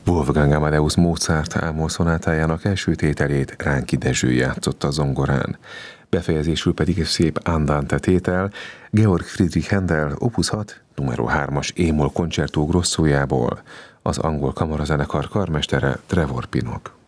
Wolfgang Amadeus Mozart ámol szonátájának első tételét Ránki Dezső játszotta zongorán. Befejezésül pedig egy szép andante tétel Georg Friedrich Händel Opus 6, nr. 3-as E-moll koncertó grosszójából, az angol kamarazenekar karmestere Trevor Pinnock.